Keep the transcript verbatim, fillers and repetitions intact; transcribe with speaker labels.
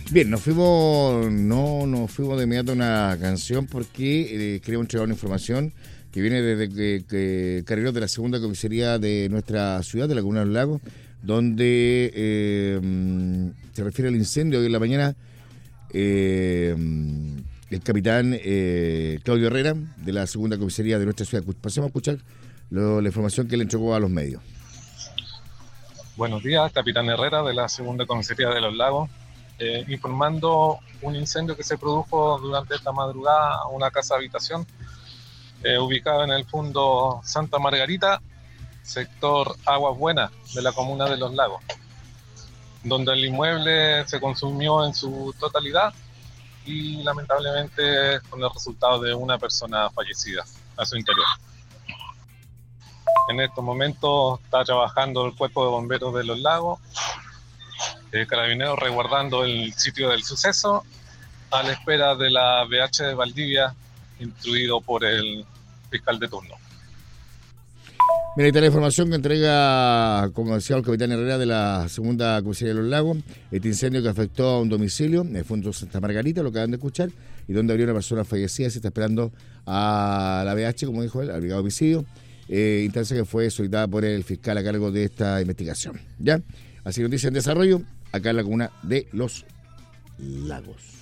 Speaker 1: Bien, nos fuimos, no nos fuimos de inmediato a una canción porque eh, queremos entregar una información que viene desde que, que Carabineros de la segunda comisaría de nuestra ciudad, de la Comuna de los Lagos, donde eh, se refiere al incendio hoy en la mañana. Eh, el capitán eh, Claudio Herrera, de la segunda comisaría de nuestra ciudad. Pasemos a escuchar lo, la información que le entregó a los medios.
Speaker 2: Buenos días, capitán Herrera, de la segunda comisaría de los Lagos. Eh, informando un incendio que se produjo durante esta madrugada a una casa habitación eh, ubicada en el fondo Santa Margarita, sector Aguas Buenas de la comuna de Los Lagos, donde el inmueble se consumió en su totalidad y lamentablemente con el resultado de una persona fallecida a su interior. En estos momentos está trabajando el cuerpo de bomberos de Los Lagos, Eh, Carabineros resguardando el sitio del suceso a la espera de la B H de Valdivia, instruido por el fiscal de turno.
Speaker 1: Mira, ahí está la información que entrega, como decía el capitán Herrera, de la segunda comisaría de Los Lagos, este incendio que afectó a un domicilio en el fondo Santa Margarita, lo que acaban de escuchar, y donde habría una persona fallecida. Se está esperando a la B H, como dijo él, al brigado de homicidio, eh, instancia que fue solicitada por el fiscal a cargo de esta investigación. ¿Ya? Así noticia en desarrollo, acá en la comuna de Los Lagos.